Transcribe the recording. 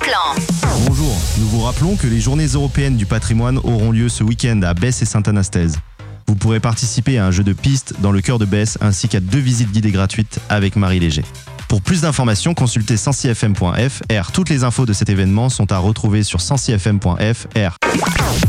plan. Bonjour, nous vous rappelons que les Journées européennes du patrimoine auront lieu ce week-end à Besse et Sainte-Anastaise. Vous pourrez participer à un jeu de piste dans le cœur de Besse ainsi qu'à 2 visites guidées gratuites avec Marie Léger. Pour plus d'informations, consultez sensifm.fr. Toutes les infos de cet événement sont à retrouver sur sensifm.fr.